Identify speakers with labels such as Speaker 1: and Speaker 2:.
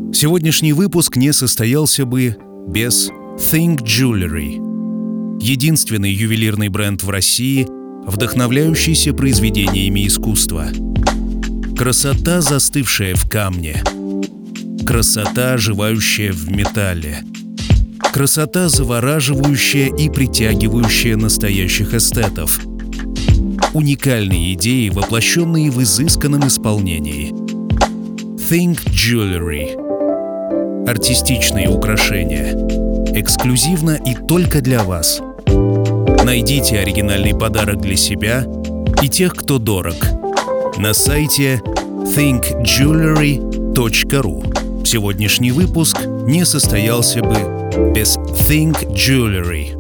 Speaker 1: Сегодняшний выпуск не состоялся бы без Think Jewelry, единственный ювелирный бренд в России, вдохновляющийся произведениями искусства. Красота, застывшая в камне. Красота, оживающая в металле. Красота, завораживающая и притягивающая настоящих эстетов. Уникальные идеи, воплощенные в изысканном исполнении. Think Jewelry. Артистичные украшения. Эксклюзивно и только для вас. Найдите оригинальный подарок для себя и тех, кто дорог, на сайте thinkjewelry.ru. Сегодняшний выпуск не состоялся бы без Think Jewelry.